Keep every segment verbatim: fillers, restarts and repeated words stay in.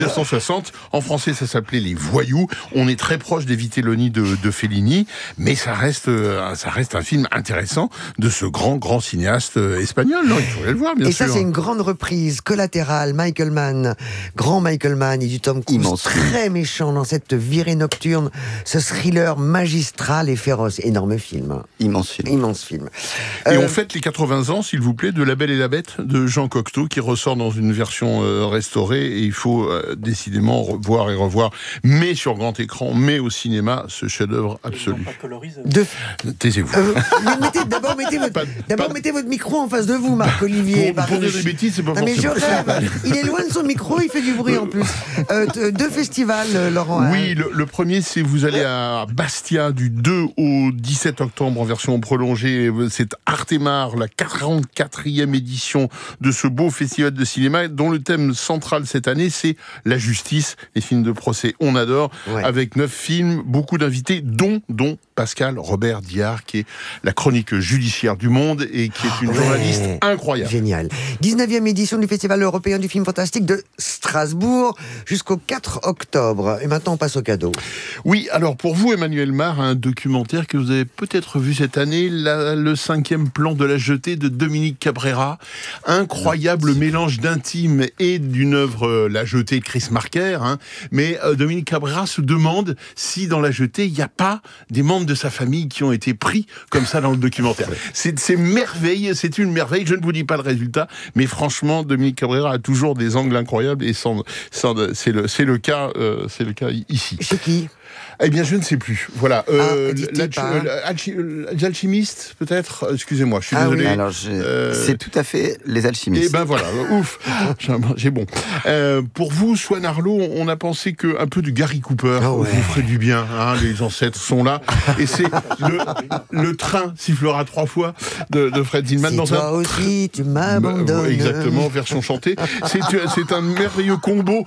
mille neuf cent soixante, en français ça s'appelait Les Voyous. On est très proche des Vitelloni de, de Fellini, mais ça reste, euh, ça reste un film intéressant de ce grand, grand cinéaste euh, espagnol. Non, il faudrait le voir, bien Et sûr. Et ça, c'est une grande reprise. Collatéral, Michael Mann, grand Michael Mann et du Tom Cruise, Immense. très méchant dans cette virée nocturne, ce thriller magistral et féroce. Énorme film. Immense film. Immense film. Et Euh, on fête les quatre-vingts ans, s'il vous plaît, de La Belle et la Bête de Jean Cocteau, qui ressort dans une version euh, restaurée. Et il faut euh, décidément revoir et revoir, mais sur grand écran, mais au cinéma, ce chef-d'œuvre absolu. de... Taisez-vous. Euh, mais mettez, d'abord, mettez votre, Pas- d'abord pas- mettez votre micro en face de vous, Marc-Olivier. Pour, pour dire des bêtises, c'est pas Non mais je forcément. rêve. Il est loin de son micro, il fait du bruit en plus. Euh, t- deux festivals, euh, Laurent. Oui, le, le premier, c'est vous allez à Bastia du deux au dix-sept octobre en version prolongée. C'est Artemar, la quarante-quatrième édition de ce beau festival de cinéma, dont le thème central cette année, c'est la justice. Les films de procès, on adore. Ouais. Avec neuf films, beaucoup d'invités, dont, dont Pascal Robert Diard, qui est la chronique judiciaire du Monde et qui est une Ouais. journaliste incroyable. Génial. dix-neuvième édition du Festival européen du film fantastique de Strasbourg jusqu'au quatre octobre. Et maintenant, on passe au cadeau. Oui, alors pour vous, Emmanuel Mar, un documentaire que vous avez peut-être vu cette année, la- le cinquième plan de la jetée de Dominique Cabrera. Incroyable mélange d'intime et d'une œuvre, euh, La jetée de Chris Marker. Hein. Mais euh, Dominique Cabrera se demande si dans La jetée, il n'y a pas des membres de sa famille qui ont été pris comme ça dans le documentaire. C'est, c'est merveille, c'est une merveille. Je ne vous dis pas le résultat, mais franchement, Dominique Cabrera a toujours des angles incroyables et sans, sans, c'est, le, c'est, le cas, euh, c'est le cas ici. Chez qui ? Eh bien, je ne sais plus. Voilà. Euh, Ah, dites-il l'alchi- pas. euh, l'alchi- euh, les alchimistes, peut-être. Excusez-moi, je suis Ah désolé. oui. Alors, je- Euh, c'est tout à fait Les Alchimistes. Eh ben voilà, ouf, j'ai- j'ai bon. Euh, pour vous, Swan Arlo, on a pensé que un peu du Gary Cooper Ah ouais. vous ferait du bien. Hein, les ancêtres sont là, et c'est le, le train sifflera trois fois de, de Fred Zinman Si dans toi un. aussi, tu m'abandonnes. Exactement, version chantée. C'est, c'est un merveilleux combo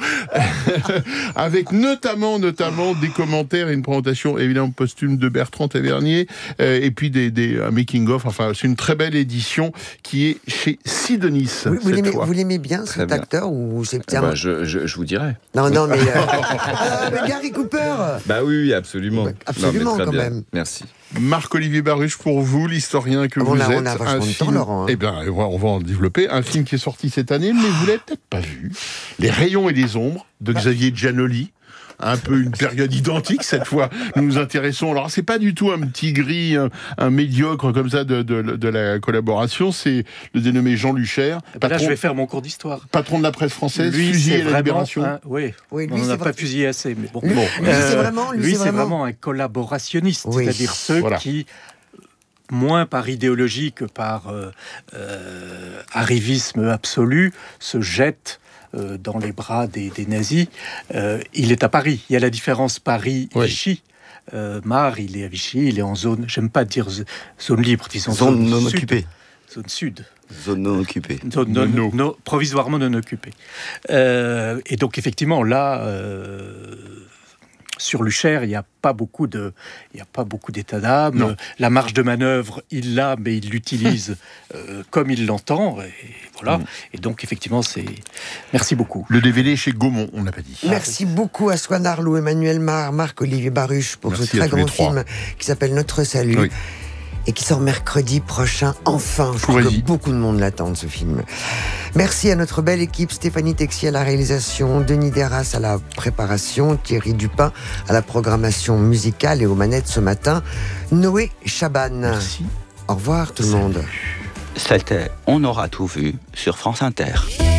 avec notamment, notamment des commentaires et une présentation évidemment posthume de Bertrand Tavernier euh, et puis des, des un making of. Enfin, c'est une très belle édition qui est chez Sidonis. Vous, vous cette l'aimez, fois. vous l'aimez bien, Très cet bien. acteur ou c'est Eh ben, je, je, je vous dirai. Non, non, mais, euh, ah, mais Gary Cooper. Bah oui, oui, absolument. Bah, absolument, Non, mais très quand bien. même. Merci. Marc-Olivier Baruch, pour vous, l'historien que On vous a- êtes. on a vachement un de temps, film- Laurent. Eh bien, on va- on va en développer. Un film qui est sorti cette année, mais vous l'avez peut-être pas vu. Les rayons et les ombres de Xavier Giannoli. Un peu une période identique cette fois. Nous nous intéressons. Alors c'est pas du tout un petit gris, un, un médiocre comme ça de, de, de la collaboration. C'est le dénommé Jean Lucher, Eh ben là, patron, je vais faire mon cours d'histoire. patron de la presse française, Lui, fusillé c'est à la vraiment Libération. un- oui, Oui, lui, on n'en c'est a vrai- pas fusillé assez, mais bon. Lui, Bon. lui, Euh, c'est vraiment, lui, lui, c'est c'est vraiment... vraiment un collaborationniste, Oui. c'est-à-dire ceux Voilà. qui, moins par idéologie que par euh, euh, arrivisme absolu, se jettent euh, dans les bras des, des nazis. Euh, il est à Paris. Il y a la différence Paris-Vichy. Euh, Mar, il est à Vichy, il est en zone, j'aime pas dire z- zone libre, disons Zone non sud. occupée. Zone sud. Zone non occupée. Non, non, No, no. non, provisoirement non occupé. Euh, et donc effectivement là, euh, sur Lucher, il n'y a pas beaucoup de, il y a pas beaucoup d'état d'âme. Non. La marge de manœuvre, il l'a, mais il l'utilise euh, comme il l'entend. Et voilà. Mm. Et donc effectivement, c'est. Merci beaucoup. Le D V D est chez Gaumont, on n'a pas dit. Merci beaucoup à Swan Arlo, Emmanuel Mar, Marc-Olivier Baruch pour Merci ce à très tous les grand trois. film qui s'appelle Notre Salut. Oui. Et qui sort mercredi prochain, enfin. Je crois Pourrais-y. que beaucoup de monde l'attend, ce film. Merci à notre belle équipe, Stéphanie Texier à la réalisation, Denis Deras à la préparation, Thierry Dupin à la programmation musicale et aux manettes ce matin, Noé Chaban. Merci. Au revoir tout le monde. C'était On aura tout vu sur France Inter.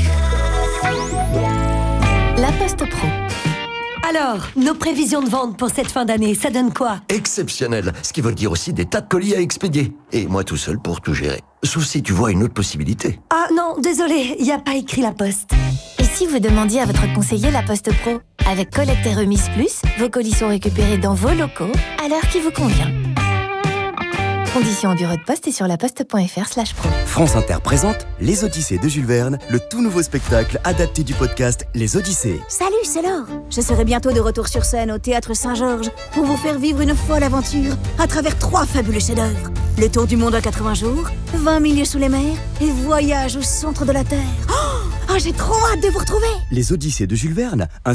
La Poste Pro. Alors, nos prévisions de vente pour cette fin d'année, ça donne quoi? Exceptionnel, ce qui veut dire aussi des tas de colis à expédier. Et moi tout seul pour tout gérer. Sauf si tu vois une autre possibilité. Ah non, désolé, il n'y a pas écrit La Poste. Et si vous demandiez à votre conseiller La Poste Pro? Avec Collecte et Remise Plus, vos colis sont récupérés dans vos locaux à l'heure qui vous convient. Conditions au bureau de poste et sur laposte.fr slash pro. France Inter présente Les Odyssées de Jules Verne, le tout nouveau spectacle adapté du podcast Les Odyssées. Salut, c'est Laure. Je serai bientôt de retour sur scène au Théâtre Saint-Georges pour vous faire vivre une folle aventure à travers trois fabuleux chefs-d'œuvre. Le tour du monde en quatre-vingts jours, vingt milieux sous les mers et voyage au centre de la Terre. Oh, Oh, j'ai trop hâte de vous retrouver. Les Odyssées de Jules Verne, un